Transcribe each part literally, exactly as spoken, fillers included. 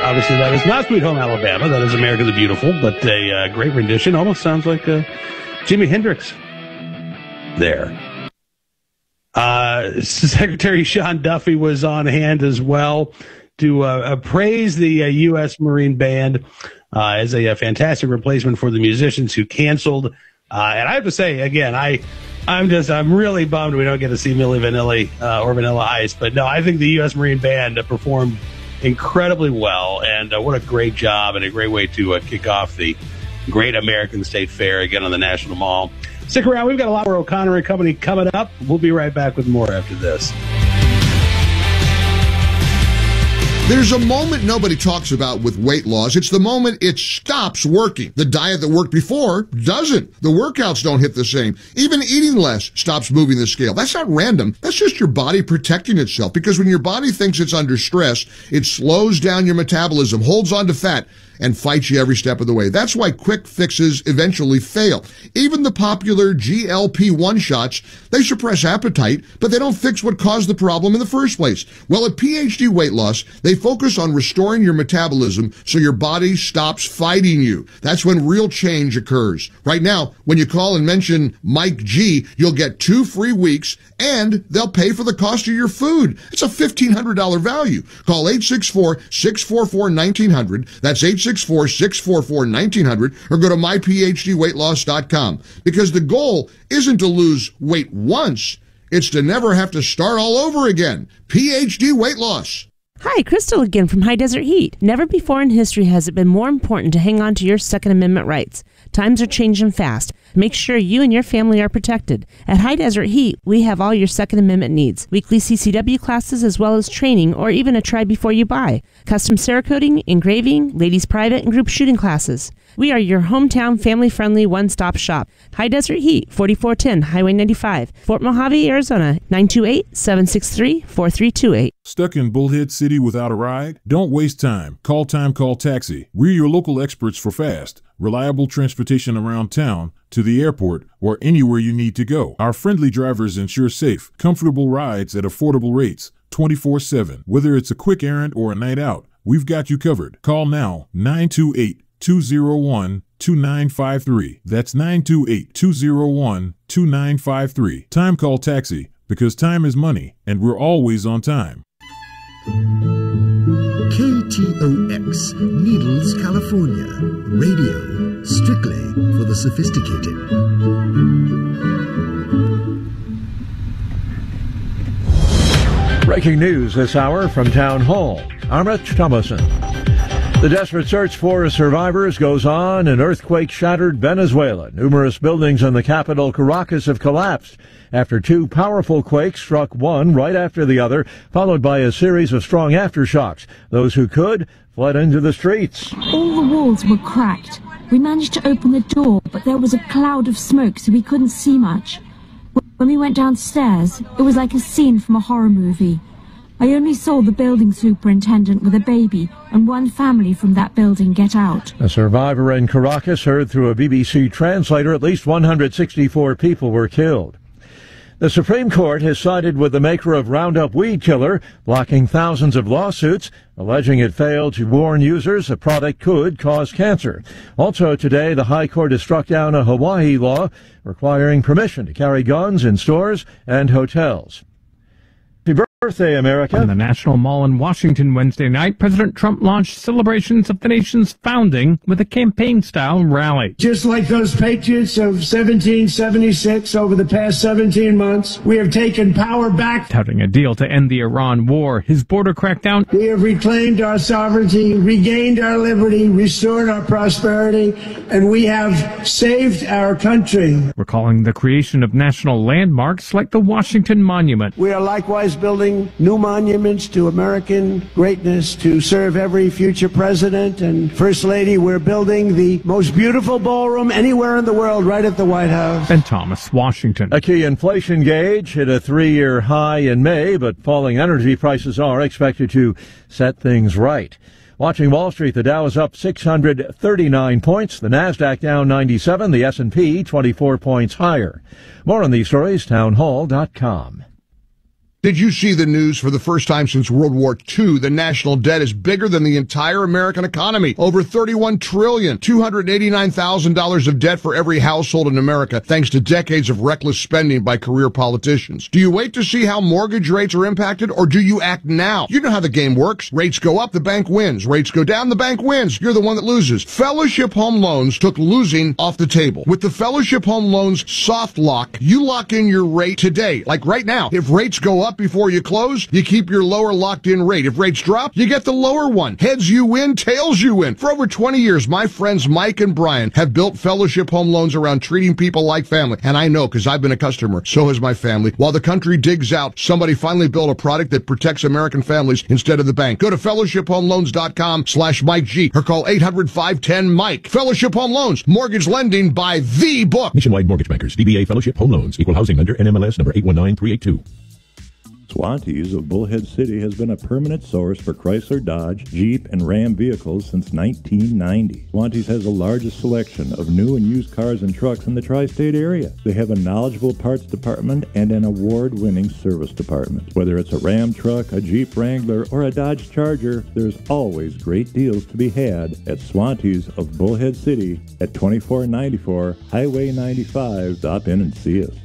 obviously, that is not Sweet Home Alabama. That is America the Beautiful, but a uh, great rendition. Almost sounds like uh, Jimi Hendrix there. Uh, Secretary Sean Duffy was on hand as well to uh, praise the uh, U S Marine Band uh, as a, a fantastic replacement for the musicians who canceled. Uh, and I have to say, again, I, I'm just, I'm really bummed we don't get to see Milli Vanilli uh, or Vanilla Ice. But no, I think the U S Marine Band uh, performed incredibly well, and uh, what a great job and a great way to uh, kick off the Great American State Fair again on the National Mall. Stick around. We've got a lot more O'Connor and Company coming up. We'll be right back with more after this. There's a moment nobody talks about with weight loss. It's the moment it stops working. The diet that worked before doesn't. The workouts don't hit the same. Even eating less stops moving the scale. That's not random. That's just your body protecting itself. Because when your body thinks it's under stress, it slows down your metabolism, holds on to fat, and fights you every step of the way. That's why quick fixes eventually fail. Even the popular G L P one shots, they suppress appetite, but they don't fix what caused the problem in the first place. Well, at P H D Weight Loss, they focus on restoring your metabolism so your body stops fighting you. That's when real change occurs. Right now, when you call and mention Mike G, you'll get two free weeks, and they'll pay for the cost of your food. It's a fifteen hundred dollars value. Call eight six four, six four four, one nine zero zero. That's eight six four, six four four, one nine zero zero, or go to my p h d weight loss dot com. Because the goal isn't to lose weight once, it's to never have to start all over again. P H D Weight Loss. Hi, Crystal again from High Desert Heat. Never before in history has it been more important to hang on to your Second Amendment rights. Times are changing fast. Make sure you and your family are protected. At High Desert Heat, we have all your Second Amendment needs. Weekly C C W classes as well as training or even a try before you buy. Custom Cerakoting, engraving, ladies private and group shooting classes. We are your hometown family-friendly one-stop shop. High Desert Heat, forty-four ten Highway ninety-five, Fort Mojave, Arizona, nine two eight, seven six three, four three two eight. Stuck in Bullhead City without a ride? Don't waste time. Call Time Call Taxi. We're your local experts for fast, reliable transportation around town, to the airport, or anywhere you need to go. Our friendly drivers ensure safe, comfortable rides at affordable rates, twenty-four seven. Whether it's a quick errand or a night out, we've got you covered. Call now, nine two eight, two zero one, two nine five three. That's nine two eight, two zero one, two nine five three. Time Call Taxi, because time is money, and we're always on time. K T O X, Needles, California. Radio, strictly for the sophisticated. Breaking news this hour from Town Hall. I'm Rich Thomason. The desperate search for survivors goes on in earthquake-shattered Venezuela. Numerous buildings in the capital, Caracas, have collapsed after two powerful quakes struck one right after the other, followed by a series of strong aftershocks. Those who could fled into the streets. All the walls were cracked. We managed to open the door, but there was a cloud of smoke, so we couldn't see much. When we went downstairs, it was like a scene from a horror movie. I only saw the building superintendent with a baby and one family from that building get out. A survivor in Caracas heard through a B B C translator at least one hundred sixty-four people were killed. The Supreme Court has sided with the maker of Roundup weed killer, blocking thousands of lawsuits, alleging it failed to warn users the product could cause cancer. Also today, the High Court has struck down a Hawaii law requiring permission to carry guns in stores and hotels. Happy birthday, America. In the National Mall in Washington Wednesday night, President Trump launched celebrations of the nation's founding with a campaign-style rally. Just like those patriots of seventeen seventy-six, over the past seventeen months, we have taken power back. Touting a deal to end the Iran war, his border crackdown. We have reclaimed our sovereignty, regained our liberty, restored our prosperity, and we have saved our country. Recalling the creation of national landmarks like the Washington Monument. We are likewise building new monuments to American greatness to serve every future president and First Lady. We're building the most beautiful ballroom anywhere in the world right at the White House. And Thomas Washington. A key inflation gauge hit a three-year high in May, but falling energy prices are expected to set things right. Watching Wall Street, the Dow is up six hundred thirty-nine points, the NASDAQ down ninety-seven, the S and P twenty-four points higher. More on these stories, townhall dot com. Did you see the news? For the first time since World War Two, the national debt is bigger than the entire American economy. Over thirty-one trillion dollars, two hundred eighty-nine thousand dollars of debt for every household in America, thanks to decades of reckless spending by career politicians. Do you wait to see how mortgage rates are impacted, or do you act now? You know how the game works. Rates go up, the bank wins. Rates go down, the bank wins. You're the one that loses. Fellowship Home Loans took losing off the table. With the Fellowship Home Loans soft lock, you lock in your rate today. Like right now, if rates go up before you close, you keep your lower locked-in rate. If rates drop, you get the lower one. Heads you win, tails you win. For over twenty years, my friends Mike and Brian have built Fellowship Home Loans around treating people like family. And I know, because I've been a customer. So has my family. While the country digs out, somebody finally built a product that protects American families instead of the bank. Go to fellowship home loans dot com slash Mike G or call eight hundred, five ten, Mike. Fellowship Home Loans. Mortgage lending by the book. Nationwide Mortgage Bankers. D B A Fellowship Home Loans. Equal housing lender. N M L S number eight one nine three eight two. Swantees of Bullhead City has been a permanent source for Chrysler, Dodge, Jeep, and Ram vehicles since nineteen ninety. Swantees has the largest selection of new and used cars and trucks in the tri-state area. They have a knowledgeable parts department and an award-winning service department. Whether it's a Ram truck, a Jeep Wrangler, or a Dodge Charger, there's always great deals to be had at Swantees of Bullhead City at twenty-four ninety-four Highway ninety-five. Stop in and see us.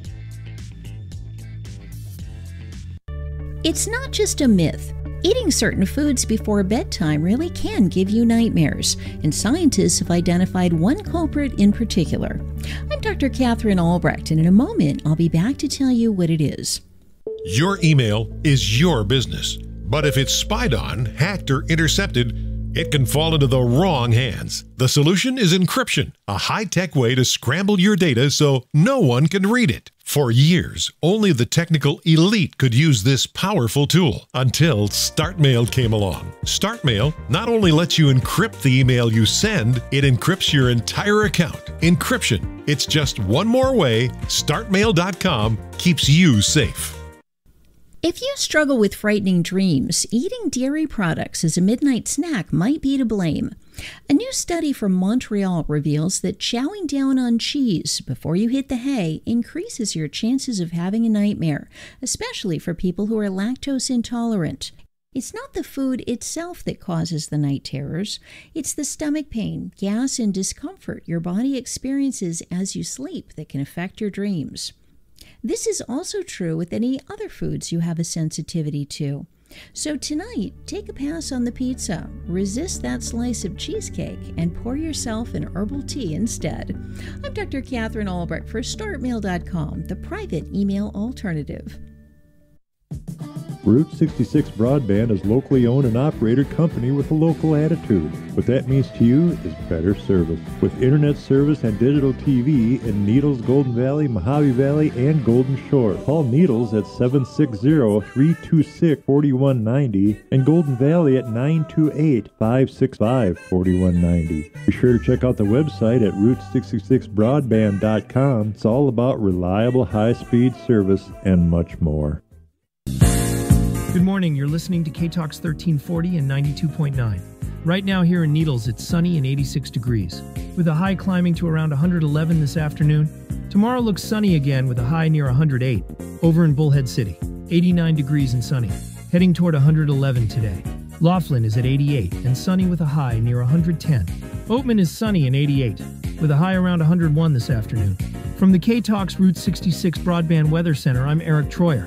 It's not just a myth. Eating certain foods before bedtime really can give you nightmares, and scientists have identified one culprit in particular. I'm Doctor Catherine Albrecht, and in a moment, I'll be back to tell you what it is. Your email is your business, but if it's spied on, hacked, or intercepted, it can fall into the wrong hands. The solution is encryption, a high-tech way to scramble your data so no one can read it. For years, only the technical elite could use this powerful tool until StartMail came along. StartMail not only lets you encrypt the email you send, it encrypts your entire account. Encryption. It's just one more way start mail dot com keeps you safe. If you struggle with frightening dreams, eating dairy products as a midnight snack might be to blame. A new study from Montreal reveals that chowing down on cheese before you hit the hay increases your chances of having a nightmare, especially for people who are lactose intolerant. It's not the food itself that causes the night terrors. It's the stomach pain, gas, and discomfort your body experiences as you sleep that can affect your dreams. This is also true with any other foods you have a sensitivity to. So tonight, take a pass on the pizza, resist that slice of cheesecake, and pour yourself an herbal tea instead. I'm Doctor Catherine Albrecht for start mail dot com, the private email alternative. Route sixty-six Broadband is locally owned and operated company with a local attitude. What that means to you is better service. With internet service and digital T V in Needles, Golden Valley, Mojave Valley, and Golden Shore. Call Needles at seven six zero, three two six, four one nine zero and Golden Valley at nine two eight, five six five, four one nine zero. Be sure to check out the website at route sixty-six broadband dot com. It's all about reliable high-speed service and much more. Good morning, you're listening to K-Talks thirteen forty and ninety-two point nine. Right now here in Needles, it's sunny and eighty-six degrees, with a high climbing to around one hundred eleven this afternoon. Tomorrow looks sunny again with a high near one hundred eight. Over in Bullhead City, eighty-nine degrees and sunny, heading toward one hundred eleven today. Laughlin is at eighty-eight and sunny with a high near one hundred ten. Oatman is sunny and eighty-eight, with a high around one hundred one this afternoon. From the K-Talks Route sixty-six Broadband Weather Center, I'm Eric Troyer.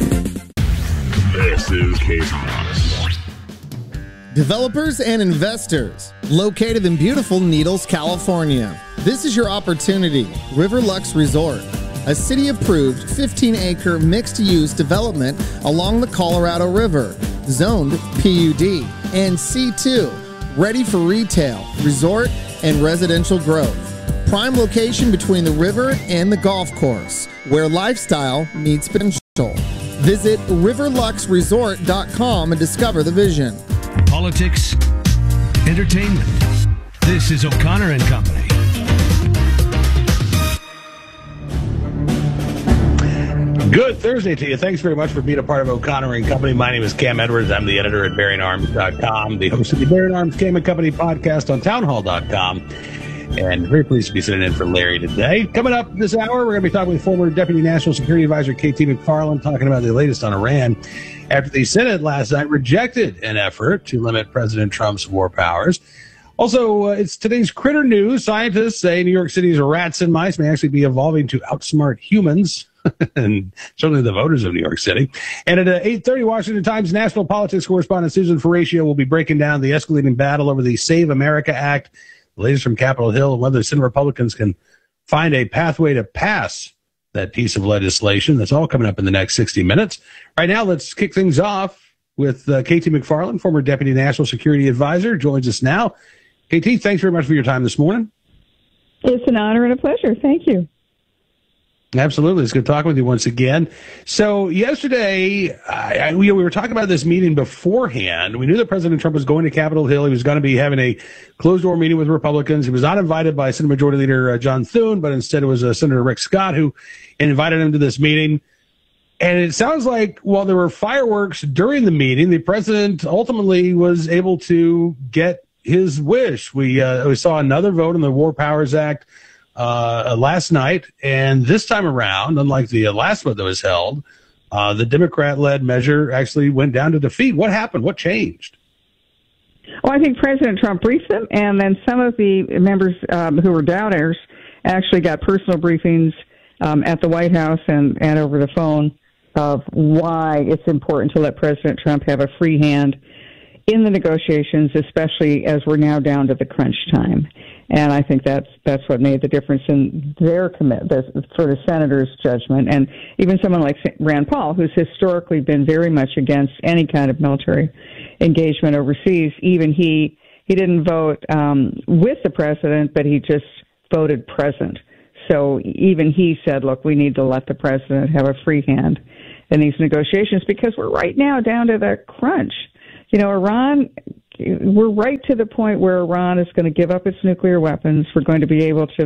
This is K-Talks. Developers and investors, located in beautiful Needles, California. This is your opportunity. Riverlux Resort, a city-approved fifteen acre mixed-use development along the Colorado River, zoned P U D and C two, ready for retail, resort, and residential growth. Prime location between the river and the golf course, where lifestyle meets potential. Visit riverlux resort dot com and discover the vision. Politics, entertainment. This is O'Connor and Company. Good Thursday to you. Thanks very much for being a part of O'Connor and Company. My name is Cam Edwards. I'm the editor at bearing arms dot com, the host of the Bearing Arms Cam and Company podcast on townhall dot com. And very pleased to be sitting in for Larry today. Coming up this hour, we're going to be talking with former Deputy National Security Advisor K T McFarland, talking about the latest on Iran after the Senate last night rejected an effort to limit President Trump's war powers. Also, uh, it's today's critter news. Scientists say New York City's rats and mice may actually be evolving to outsmart humans, and certainly the voters of New York City. And at uh, eight thirty, Washington Times national politics correspondent Susan Ferraccio will be breaking down the escalating battle over the Save America Act, the latest from Capitol Hill, and whether Senate Republicans can find a pathway to pass that piece of legislation. That's all coming up in the next sixty minutes. Right now, let's kick things off with uh, K T McFarland, former Deputy National Security Advisor, joins us now. K T, thanks very much for your time this morning. It's an honor and a pleasure. Thank you. Absolutely. It's good talking with you once again. So yesterday, I, I, we, we were talking about this meeting beforehand. We knew that President Trump was going to Capitol Hill. He was going to be having a closed-door meeting with Republicans. He was not invited by Senate Majority Leader uh, John Thune, but instead it was uh, Senator Rick Scott who invited him to this meeting. And it sounds like while there were fireworks during the meeting, the president ultimately was able to get his wish. We, uh, we saw another vote on the War Powers Act uh, last night, and this time around, unlike the uh, last vote that was held, uh, the Democrat-led measure actually went down to defeat. What happened? What changed? Well, I think President Trump briefed them, and then some of the members um, who were doubters actually got personal briefings um, at the White House and, and over the phone of why it's important to let President Trump have a free hand in the negotiations, especially as we're now down to the crunch time. And I think that's that's what made the difference in their commit the, for the senator's judgment. And even someone like Rand Paul, who's historically been very much against any kind of military engagement overseas, even he he didn't vote um, with the president, but he just voted present. So even he said, look, we need to let the president have a free hand in these negotiations because we're right now down to the crunch. You know, Iran, we're right to the point where Iran is going to give up its nuclear weapons. We're going to be able to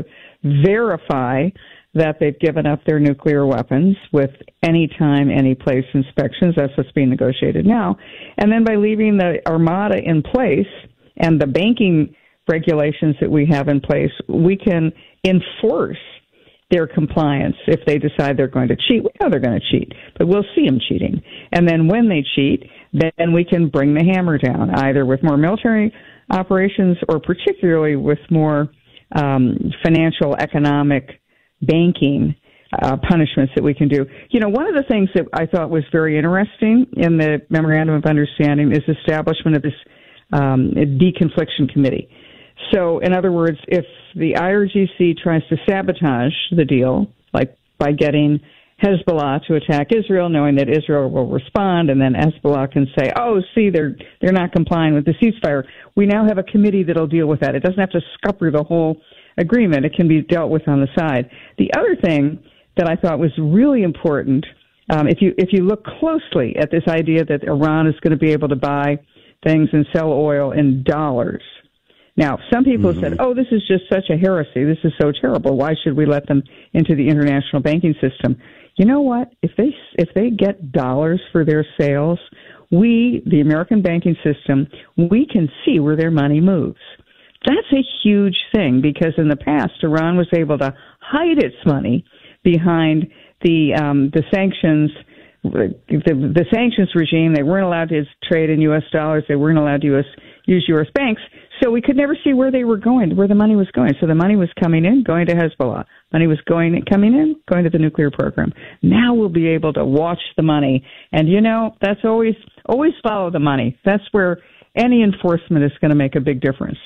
verify that they've given up their nuclear weapons with any time, any place inspections. That's what's being negotiated now. And then by leaving the Armada in place and the banking regulations that we have in place, we can enforce their compliance if they decide they're going to cheat. We know they're going to cheat, but we'll see them cheating. And then when they cheat, then we can bring the hammer down, either with more military operations or particularly with more um, financial, economic, banking uh, punishments that we can do. You know, one of the things that I thought was very interesting in the Memorandum of Understanding is establishment of this um, deconfliction committee. So, in other words, if the I R G C tries to sabotage the deal, like by getting Hezbollah to attack Israel, knowing that Israel will respond, and then Hezbollah can say, oh, see, they're they're not complying with the ceasefire. We now have a committee that'll deal with that. It doesn't have to scupper the whole agreement. It can be dealt with on the side. The other thing that I thought was really important, um, if you if you look closely at this idea that Iran is going to be able to buy things and sell oil in dollars. Now, some people mm-hmm. have said, oh, this is just such a heresy. This is so terrible. Why should we let them into the international banking system? You know what? If they if they get dollars for their sales, we, the American banking system, we can see where their money moves. That's a huge thing because in the past, Iran was able to hide its money behind the um, the sanctions the, the sanctions regime. They weren't allowed to trade in U S dollars. They weren't allowed to U S, use U S banks. So we could never see where they were going, where the money was going. So the money was coming in, going to Hezbollah. Money was going, coming in, going to the nuclear program. Now we'll be able to watch the money. And, you know, that's always, always follow the money. That's where any enforcement is going to make a big difference.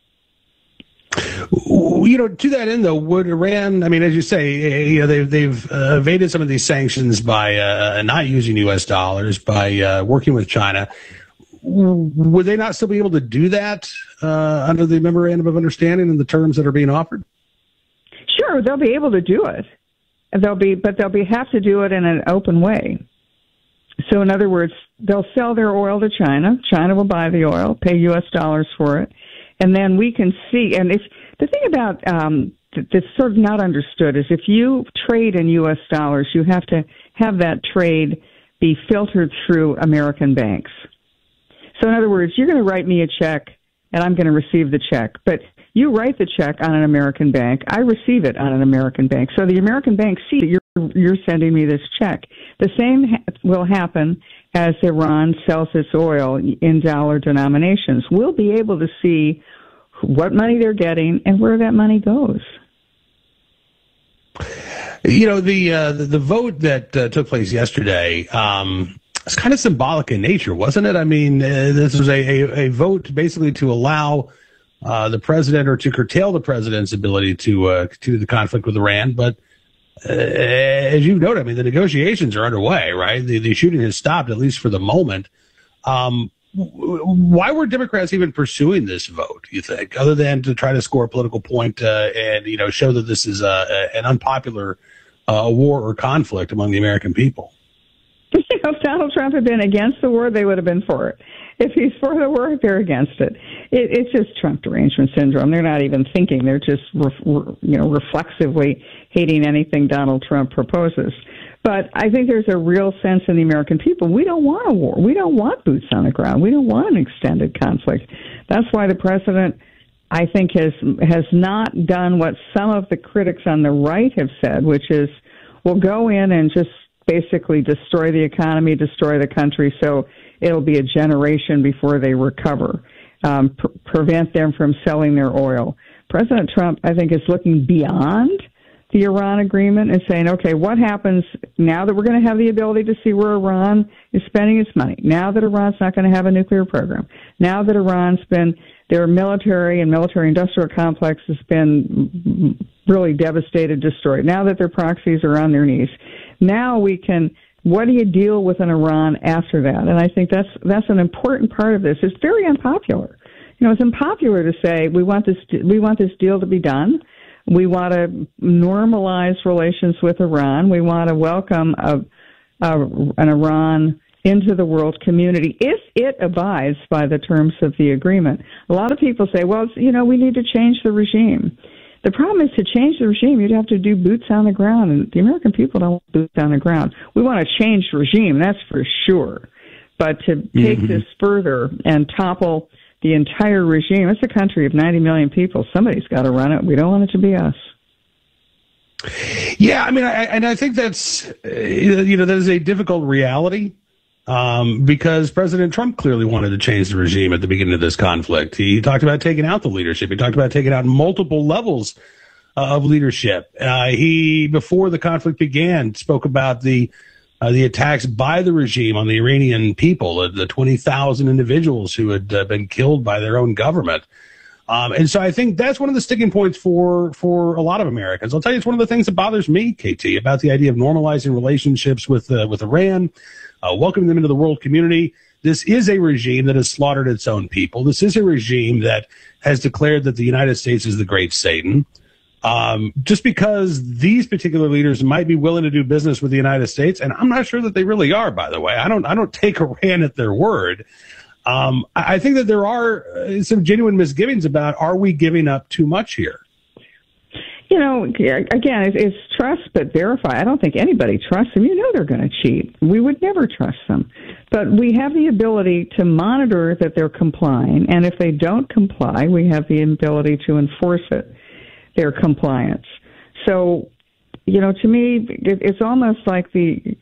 You know, to that end, though, would Iran, I mean, as you say, you know, they've, they've uh, evaded some of these sanctions by uh, not using U S dollars, by uh, working with China. Would they not still be able to do that uh, under the Memorandum of Understanding and the terms that are being offered? Sure, they'll be able to do it. They'll be, but they'll be have to do it in an open way. So, in other words, they'll sell their oil to China. China will buy the oil, pay U S dollars for it, and then we can see. And if the thing about um, that's sort of not understood is if you trade in U S dollars, you have to have that trade be filtered through American banks. So in other words, you're going to write me a check and I'm going to receive the check, but You write the check on an American bank. I receive it on an American bank. So the American bank sees that you're, you're sending me this check. The same ha- will happen as Iran sells its oil in dollar denominations. We'll be able to see what money they're getting and where that money goes. You know, the uh, the, the vote that uh, took place yesterday, um, it's kind of symbolic in nature, wasn't it? I mean, uh, this was a, a, a vote basically to allow uh, the president or to curtail the president's ability to uh, continue the conflict with Iran. But uh, as you've noted, I mean, the negotiations are underway, right? The, the shooting has stopped, at least for the moment. Um, why were Democrats even pursuing this vote, you think, other than to try to score a political point uh, and, you know, show that this is uh, an unpopular uh, war or conflict among the American people? You know, if Donald Trump had been against the war, they would have been for it. If he's for the war, they're against it. it it's just Trump derangement syndrome. They're not even thinking. They're just, ref, you know, reflexively hating anything Donald Trump proposes. But I think there's a real sense in the American people. We don't want a war. We don't want boots on the ground. We don't want an extended conflict. That's why the president, I think, has has not done what some of the critics on the right have said, which is, we'll go in and just basically destroy the economy, destroy the country, so it'll be a generation before they recover, um, pr- prevent them from selling their oil. President Trump, I think, is looking beyond the Iran agreement and saying, okay, what happens now that we're going to have the ability to see where Iran is spending its money, now that Iran's not going to have a nuclear program, now that Iran's been, their military and military-industrial complex has been really devastated, destroyed, now that their proxies are on their knees. Now we can, what do you deal with in Iran after that? And I think that's that's an important part of this. It's very unpopular. You know, it's unpopular to say we want this we want this deal to be done. We want to normalize relations with Iran. We want to welcome a, a, an Iran into the world community if it abides by the terms of the agreement. A lot of people say, well, you know, we need to change the regime. The problem is, to change the regime, you'd have to do boots on the ground, and the American people don't want boots on the ground. We want to change the regime, that's for sure. But to take mm-hmm. this further and topple the entire regime, it's a country of ninety million people. Somebody's got to run it. We don't want it to be us. Yeah, I mean, I, and I think that's, you know, that is a difficult reality. Um, because President Trump clearly wanted to change the regime at the beginning of this conflict. He talked about taking out the leadership. He talked about taking out multiple levels uh, of leadership. Uh, he, before the conflict began, spoke about the uh, the attacks by the regime on the Iranian people, uh, the twenty thousand individuals who had uh, been killed by their own government. Um, and so I think that's one of the sticking points for for a lot of Americans. I'll tell you, it's one of the things that bothers me, K T, about the idea of normalizing relationships with uh, with Iran. Uh, welcoming them into the world community. This is a regime that has slaughtered its own people. This is a regime that has declared that the United States is the great Satan. Um, just because these particular leaders might be willing to do business with the United States, and I'm not sure that they really are, by the way. I don't, I don't take Iran at their word. Um, I, I think that there are uh, some genuine misgivings about, are we giving up too much here? You know, again, it's trust but verify. I don't think anybody trusts them. You know they're going to cheat. We would never trust them. But we have the ability to monitor that they're complying, and if they don't comply, we have the ability to enforce it, their compliance. So, you know, to me, it's almost like the,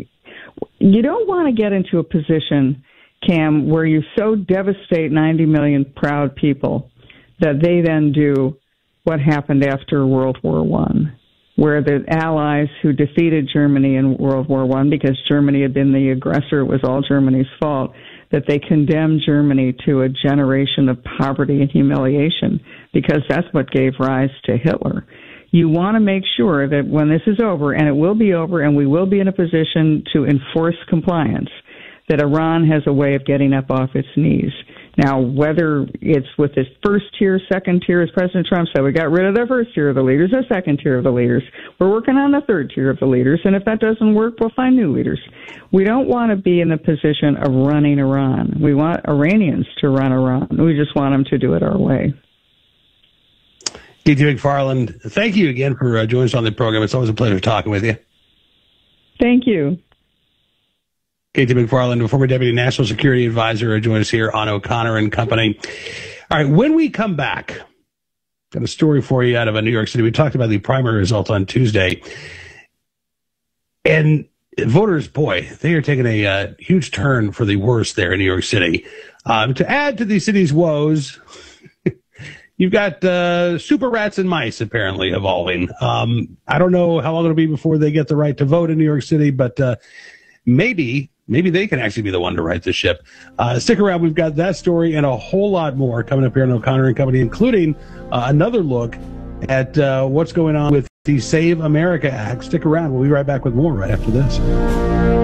you don't want to get into a position, Cam, where you so devastate ninety million proud people that they then do what happened after World War One, where the Allies who defeated Germany in World War One, because Germany had been the aggressor, it was all Germany's fault, that they condemned Germany to a generation of poverty and humiliation, because that's what gave rise to Hitler. You want to make sure that when this is over, and it will be over, and we will be in a position to enforce compliance, that Iran has a way of getting up off its knees. Now, whether it's with this first tier, second tier, as President Trump said, we got rid of the first tier of the leaders, the second tier of the leaders. We're working on the third tier of the leaders, and if that doesn't work, we'll find new leaders. We don't want to be in the position of running Iran. We want Iranians to run Iran. We just want them to do it our way. K T McFarland, thank you again for uh, joining us on the program. It's always a pleasure talking with you. Thank you. K T McFarland, former Deputy National Security Advisor, joined us here on O'Connor and Company. All right, when we come back, Got a story for you out of New York City. We talked about the primary result on Tuesday. And voters, boy, they are taking a uh, huge turn for the worse there in New York City. Um, to add to the city's woes, you've got uh, super rats and mice apparently evolving. Um, I don't know how long it'll be before they get the right to vote in New York City, but uh, maybe, maybe they can actually be the one to right the ship. Uh, stick around. We've got that story and a whole lot more coming up here on O'Connor and Company, including uh, another look at uh, what's going on with the Save America Act. Stick around. We'll be right back with more right after this.